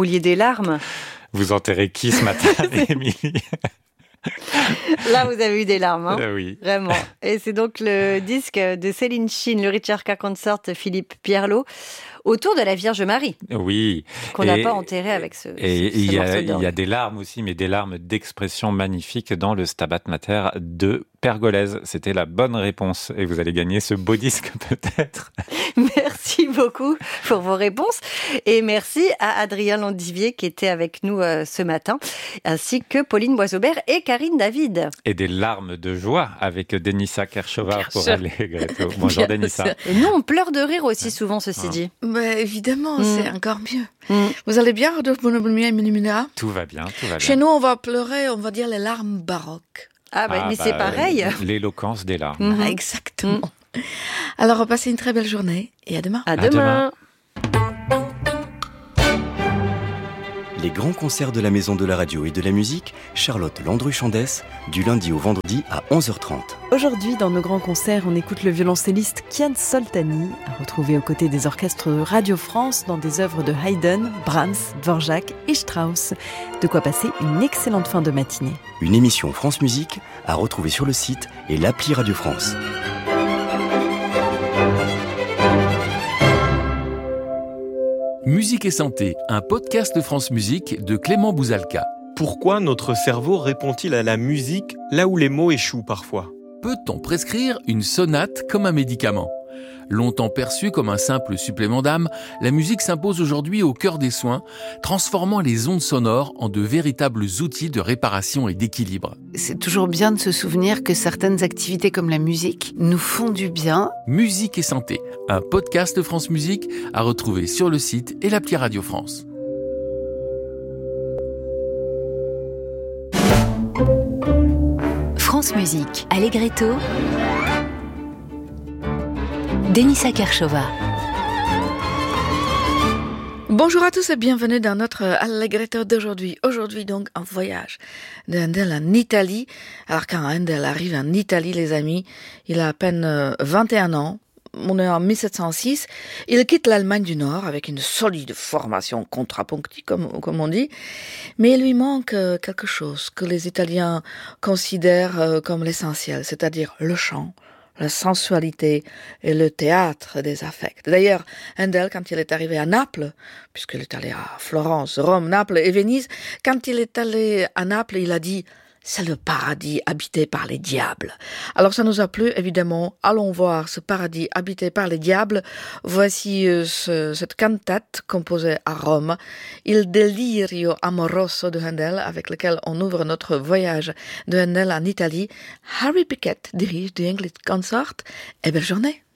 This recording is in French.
vouliez des larmes. Vous enterrez qui ce matin, Émilie ? Là, vous avez eu des larmes, hein ? Oui. Vraiment. Et c'est donc le disque de Céline Chine, le Richard K. Consort Philippe Pierlot, autour de la Vierge Marie. Oui. Qu'on n'a pas enterré avec ce morceau d'orgue. Il y a des larmes aussi, mais des larmes d'expression magnifique dans le Stabat Mater de Pergolèse. C'était la bonne réponse. Et vous allez gagner ce beau disque peut-être. Merci beaucoup pour vos réponses. Et merci à Adrien Landivier qui était avec nous ce matin, ainsi que Pauline Boisaubert et Karine David. Et des larmes de joie avec Denisa Kershova pour Allegretto. Bonjour Denisa. Et nous, on pleure de rire aussi souvent, ceci dit. Bah, évidemment, c'est encore mieux. Vous allez bien, Rodolphe Bonobonnier? Tout va bien, tout va bien. Chez nous, on va pleurer, on va dire les larmes baroques. C'est pareil. L'éloquence des larmes. Exactement. Alors, passez une très belle journée et à demain. À demain. Les grands concerts de la Maison de la Radio et de la Musique, Charlotte Landru-Chandès, du lundi au vendredi à 11h30. Aujourd'hui, dans nos grands concerts, on écoute le violoncelliste Kian Soltani, à retrouver aux côtés des orchestres Radio France dans des œuvres de Haydn, Brahms, Dvorak et Strauss. De quoi passer une excellente fin de matinée. Une émission France Musique à retrouver sur le site et l'appli Radio France. Musique et santé, un podcast de France Musique de Clément Bouzalka. Pourquoi notre cerveau répond-il à la musique là où les mots échouent parfois ? Peut-on prescrire une sonate comme un médicament ? Longtemps perçue comme un simple supplément d'âme, la musique s'impose aujourd'hui au cœur des soins, transformant les ondes sonores en de véritables outils de réparation et d'équilibre. C'est toujours bien de se souvenir que certaines activités comme la musique nous font du bien. Musique et santé, un podcast de France Musique à retrouver sur le site et l'appli Radio France. France Musique, Allegretto, Denisa Kershova. Bonjour à tous et bienvenue dans notre Allegretto d'aujourd'hui. Aujourd'hui donc un voyage de Handel en Italie. Alors quand Handel arrive en Italie, les amis, il a à peine 21 ans. On est en 1706. Il quitte l'Allemagne du Nord avec une solide formation contrapuntique, comme on dit. Mais il lui manque quelque chose que les Italiens considèrent comme l'essentiel, c'est-à-dire le chant, la sensualité et le théâtre des affects. D'ailleurs, Handel, quand il est arrivé à Naples, puisqu'il est allé à Florence, Rome, Naples et Venise, quand il est allé à Naples, il a dit « c'est le paradis habité par les diables ». Alors ça nous a plu, évidemment. Allons voir ce paradis habité par les diables. Voici cette cantate composée à Rome, Il delirio amoroso de Handel, avec lequel on ouvre notre voyage de Handel en Italie. Harry Pickett dirige The English Consort et belle journée.